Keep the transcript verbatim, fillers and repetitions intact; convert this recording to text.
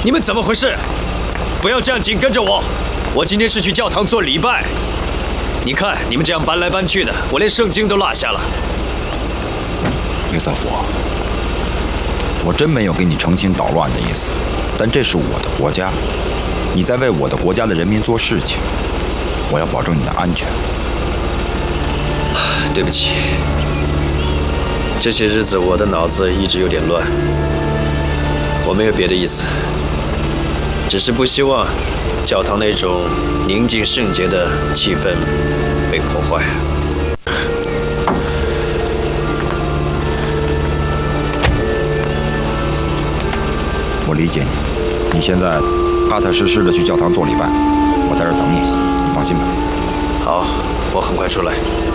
你们怎么回事？不要这样紧跟着我！我今天是去教堂做礼拜。你看你们这样搬来搬去的，我连圣经都落下了。 约瑟夫，我真没有给你诚心捣乱的意思，但这是我的国家，你在为我的国家的人民做事情，我要保证你的安全。 对不起，这些日子我的脑子一直有点乱，我没有别的意思，只是不希望教堂那种宁静圣洁的气氛被破坏。 我理解你，你现在踏踏实实的去教堂做礼拜，我在这儿等你，你放心吧。 好，我很快出来。